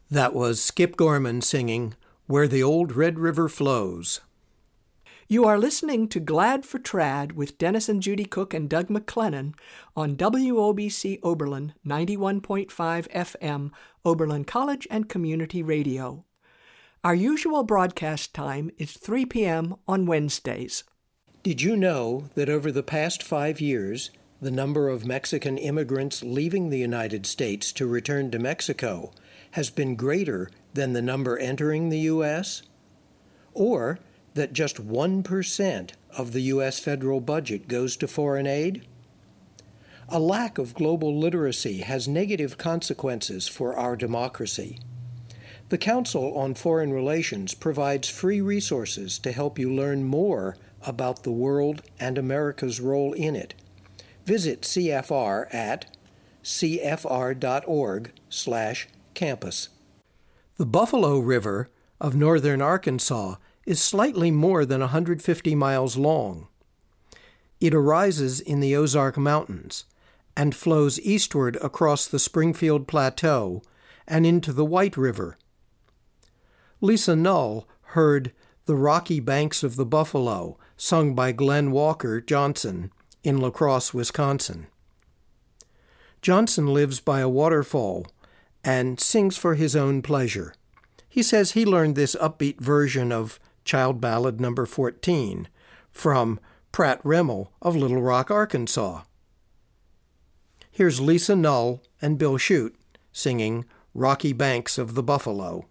That was Skip Gorman singing Where the Old Red River Flows. You are listening to Glad for Trad with Dennis and Judy Cook and Doug McLennan on WOBC Oberlin 91.5 FM, Oberlin College and Community Radio. Our usual broadcast time is 3 p.m. on Wednesdays. Did you know that over the past 5 years, the number of Mexican immigrants leaving the United States to return to Mexico has been greater than the number entering the U.S.? Or that just 1% of the U.S. federal budget goes to foreign aid? A lack of global literacy has negative consequences for our democracy. The Council on Foreign Relations provides free resources to help you learn more about the world and America's role in it. Visit CFR at cfr.org/campus. The Buffalo River of northern Arkansas is slightly more than 150 miles long. It arises in the Ozark Mountains and flows eastward across the Springfield Plateau and into the White River. Lisa Null heard The Rocky Banks of the Buffalo, sung by Glenn Walker Johnson in La Crosse, Wisconsin. Johnson lives by a waterfall and sings for his own pleasure. He says he learned this upbeat version of Child Ballad No. 14 from Pratt Remmel of Little Rock, Arkansas. Here's Lisa Null and Bill Shute singing Rocky Banks of the Buffalo.